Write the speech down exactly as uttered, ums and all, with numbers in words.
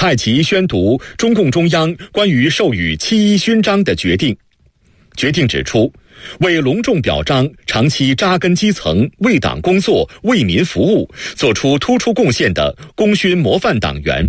蔡奇宣读中共中央关于授予七一勋章的决定。决定指出，为隆重表彰长期扎根基层、为党工作、为民服务，做出突出贡献的功勋模范党员，